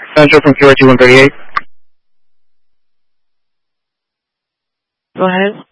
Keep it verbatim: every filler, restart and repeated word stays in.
Central from Q R T one thirty-eight. Go ahead.